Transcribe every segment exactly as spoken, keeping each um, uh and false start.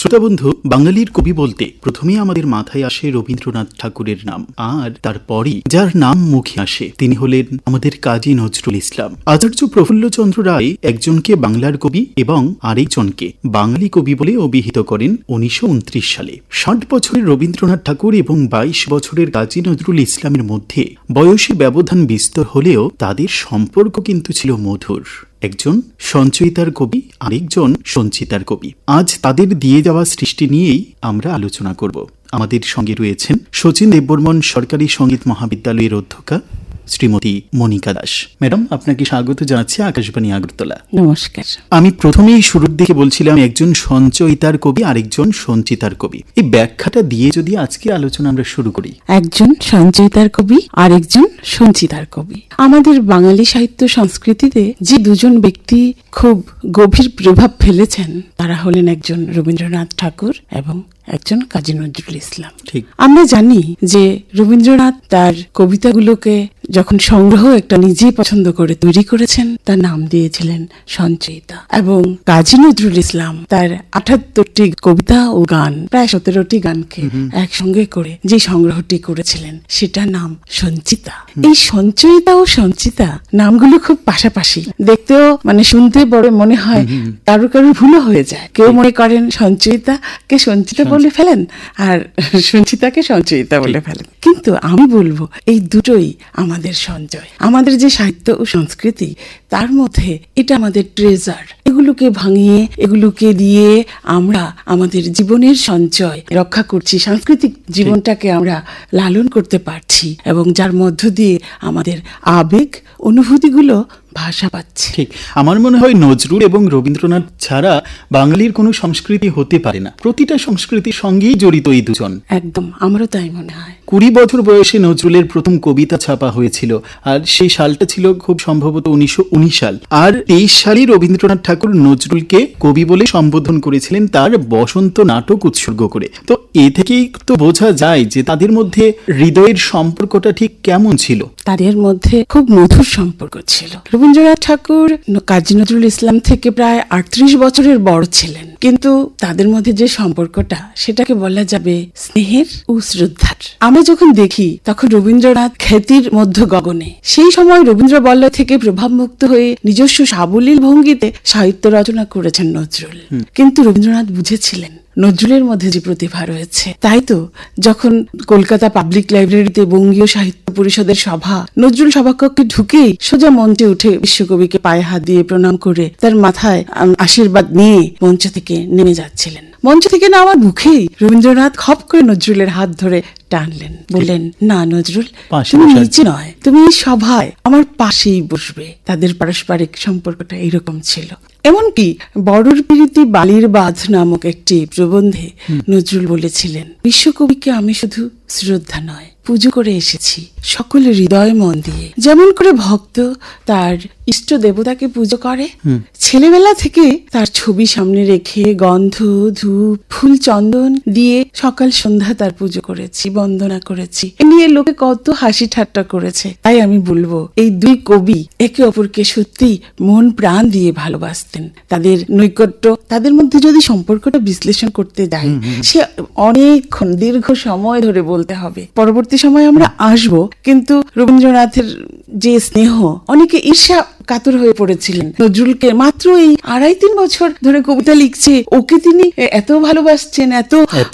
শ্রোতা বন্ধু, বাঙালির কবি বলতে প্রথমেই আমাদের মাথায় আসে রবীন্দ্রনাথ ঠাকুরের নাম, আর তারপরই যার নাম মুখে আসে তিনি হলেন আমাদের কাজী নজরুল ইসলাম। আচার্য প্রফুল্লচন্দ্র রায় একজনকে বাংলার কবি এবং আরেকজনকে বাঙালি কবি বলে অভিহিত করেন উনিশশো উনত্রিশ সালে। ষাট বছরের রবীন্দ্রনাথ ঠাকুর এবং বাইশ বছরের কাজী নজরুল ইসলামের মধ্যে বয়সী ব্যবধান বিস্তর হলেও তাদের সম্পর্ক কিন্তু ছিল মধুর। একজন সঞ্চয়িতার কবি, আরেকজন সঞ্চিতার কবি। আজ তাদের দিয়ে যাওয়া সৃষ্টি নিয়েই আমরা আলোচনা করব। আমাদের সঙ্গে রয়েছেন শচীন দেববর্মন সরকারি সঙ্গীত মহাবিদ্যালয়ের অধ্যক্ষা শ্রীমতী মনিকা দাস। ম্যাডাম, আপনাকে স্বাগত জানাচ্ছি আকাশবাণী আগরতলা। নমস্কার। আমি প্রথমেই শুরুর দিকে বলছিলাম একজন সঞ্চয়িতার কবি, আরেকজন সঞ্চিতার কবি। এই ব্যাখ্যাটা দিয়ে যদি আজকে আলোচনা আমরা শুরু করি। একজন সঞ্চয়িতার কবি, আরেকজন সঞ্চিতার কবি। আমাদের বাঙালি সাহিত্য সংস্কৃতিতে যে দুজন ব্যক্তি খুব গভীর প্রভাব ফেলেছেন তারা হলেন একজন রবীন্দ্রনাথ ঠাকুর এবং একজন কাজী নজরুল ইসলাম। ঠিক। আমরা জানি যে রবীন্দ্রনাথ তার কবিতাগুলোকে যখন সংগ্রহ একটা নিজেই পছন্দ করে তৈরি করেছেন, তার নাম দিয়েছিলেন সঞ্চয়িতা। এবং কাজী নজরুল ইসলাম তার আটাত্তরটি কবিতা ও গান, প্রায় সতেরোটি গানকে একসঙ্গে করে যে সংগ্রহটি করেছিলেন সেটার নাম সঞ্চিতা। এই সঞ্চয়িতা ও সঞ্চিতা নামগুলো খুব পাশাপাশি, দেখতেও মানে শুনতে বড় মনে হয়, কারো কারো ভুলও হয়ে যায়। কেউ মনে করেন সঞ্চয়িতা কে সঞ্চিতা বলে ফেলেন আর সঞ্চিতাকে সঞ্চয়িতা বলে ফেলেন। কিন্তু আমি বলবো এই দুটোই আমাদের সঞ্চয়। আমাদের যে সাহিত্য ও সংস্কৃতি তার মধ্যে এটা আমাদের ট্রেজার। এগুলোকে ভাঙিয়ে, এগুলোকে দিয়ে আমরা আমাদের জীবনের সঞ্চয় রক্ষা করছি, সাংস্কৃতিক জীবনটাকে আমরা লালন করতে পারছি এবং যার মধ্য দিয়ে আমাদের আবেগ অনুভূতিগুলো ভাষা পাচ্ছে। ঠিক। আমার মনে হয় নজরুল এবং রবীন্দ্রনাথ ছাড়া বাঙালির কোনো সংস্কৃতি হতে পারে না। প্রতিটা সংস্কৃতির সঙ্গেই জড়িত এই দুজন। একদম, আমারও তাই মনে হয়। কুড়ি বছর বয়সে নজরুলের প্রথম কবিতা ছাপা হয়েছিল, আর সেই সালটা ছিল খুব সম্ভবত উনিশশো উনিশ সাল। আর তেইশ সালে রবীন্দ্রনাথ ঠাকুর নজরুলকে কবি বলে সম্বোধন করেছিলেন তার বসন্ত নাটক উৎসর্গ করে। তো এ থেকেই তো বোঝা যায় যে তাদের মধ্যে হৃদয়ের সম্পর্কটা ঠিক কেমন ছিল। তাদের মধ্যে খুব মধুর সম্পর্ক ছিল। রবীন্দ্রনাথ ঠাকুর কাজী নজরুল ইসলাম থেকে প্রায় আটত্রিশ বছরের বড় ছিলেন, কিন্তু তাদের মধ্যে যে সম্পর্কটা সেটাকে বলা যাবে স্নেহের ও শ্রদ্ধার। আমরা যখন দেখি তখন রবীন্দ্রনাথ খ্যাতির মধ্য গগনে, সেই সময় রবীন্দ্র বল্লভ থেকে প্রভাবমুক্ত হয়ে নিজস্ব সাবলীল ভঙ্গিতে সাহিত্য রচনা করেছেন নজরুল। কিন্তু রবীন্দ্রনাথ বুঝেছিলেন নজরুলের মধ্যে যে প্রতিভা রয়েছে। তাই তো যখন কলকাতা পাবলিক লাইব্রেরিতে বঙ্গীয় সাহিত্য পরিষদের সভা, নজরুল সভাকক্ষে ঢুকেই সোজা মঞ্চে উঠে বিশ্বকবিকে পায়ে হাত দিয়ে প্রণাম করে তার মাথায় আশীর্বাদ নিয়ে মঞ্চ থেকে নেমে যাচ্ছিলেন। মঞ্চ থেকে নামার মুখেই রবীন্দ্রনাথ খপ করে নজরুলের হাত ধরে টানলেন, বললেন, না নজরুল, তুমি নিচে নয়, তুমি সভায় আমার পাশেই বসবে। তাদের পারস্পরিক সম্পর্কটা এরকম ছিল। এমনকি বড়র পিরিতি বালির বাঁধ নামক একটি প্রবন্ধে নজরুল বলেছিলেন, বিশ্বকবিকে আমি শুধু শ্রদ্ধা নয় পুজো করে এসেছি সকলের হৃদয় মন দিয়ে। যেমন করে ভক্ত তার ইষ্ট দেবতাকে পুজো করে, ছেলেবেলা থেকে তার ছবি সামনে রেখে গন্ধ, ধূপ, ফুল, চন্দন দিয়ে সকাল সন্ধ্যা তার পুজো করেছি, বন্দনা করেছি। এ নিয়ে লোকে কত হাসি ঠাট্টা করেছে। তাই আমি বলবো এই দুই কবি একে অপরকে সত্যি মন প্রাণ দিয়ে ভালোবাসতেন। তাদের নৈকট্য, তাদের মধ্যে যদি সম্পর্কটা বিশ্লেষণ করতে যাই সে অনেকক্ষণ দীর্ঘ সময় ধরে বলতে হবে। পরবর্তী সময় আমরা আসবো, কিন্তু রবীন্দ্রনাথের যে স্নেহ, অনেকে ঈর্ষা কাতর হয়ে পড়েছিলেন নজরুলকে। মাত্র এই আড়াই তিন বছর ধরে কবিতা লিখছে, ওকে তিনি এত ভালোবাসছেন, এত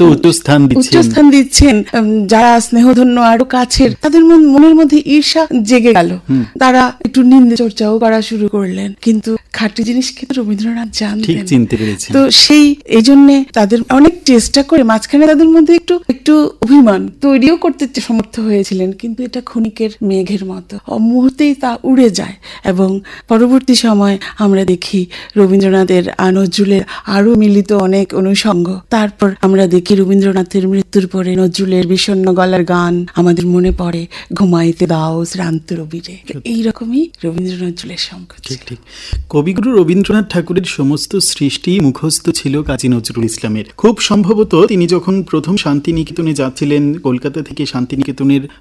উচ্চস্থান দিচ্ছেন। যারা স্নেহধন্য আরো কাছের, তাদের মনের মধ্যে ঈর্ষা জেগে গেল। তারা একটু নিন্দে চর্চাও করা শুরু করলেন। কিন্তু খাঁটি জিনিস কিন্তু রবীন্দ্রনাথ জানতেন, তো সেই এই জন্যে তাদের অনেক চেষ্টা করে মাঝখানে তাদের মধ্যে একটু একটু অভিমান তৈরিও করতে সমর্থ হয়েছিলেন। কিন্তু এটা ক্ষণিকের মেঘের মতো, মুহূর্তেই তা উড়ে যায়। এবং পরবর্তী সময় আমরা দেখি রবীন্দ্রনাথের নজরুলের আরো মিলিত অনেক অনুষঙ্গ। তারপর আমরা দেখি রবীন্দ্রনাথের মৃত্যুর পরে নজরুলের বিষণ্ণ গলার গান আমাদের মনে পড়ে, ঘুমাইতে দাও শ্রান্ত রবিরে। এইরকমই রবীন্দ্র নজরুলের সঙ্গ। ঠিক ঠিক। কবিগুরু রবীন্দ্রনাথ ঠাকুরের সমস্ত সৃষ্টি মুখস্থ ছিল কাজী নজরুল ইসলামের। খুব সম্ভবত তিনি যখন প্রথম শান্তিনিকেতনে যাচ্ছিলেন, কলকাতা থেকে শান্তিনিকেতনের